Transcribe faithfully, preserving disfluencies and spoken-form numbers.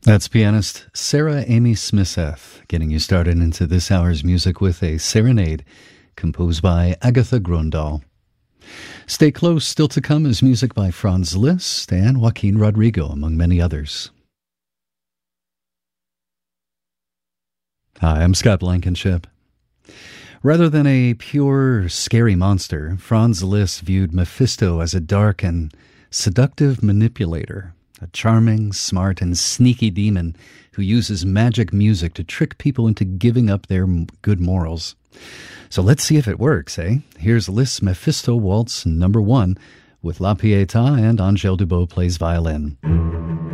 That's pianist Sarah Amy Smith-Seth, getting you started into this hour's music with a serenade composed by Agatha Gröndal. Stay close, still to come is music by Franz Liszt and Joaquin Rodrigo, among many others. Hi, I'm Scott Blankenship. Rather than a pure, scary monster, Franz Liszt viewed Mephisto as a dark and seductive manipulator, a charming, smart, and sneaky demon who uses magic music to trick people into giving up their good morals. So let's see if it works, eh? Here's Liszt's Mephisto Waltz number one with La Pietà and Angèle Dubos plays violin.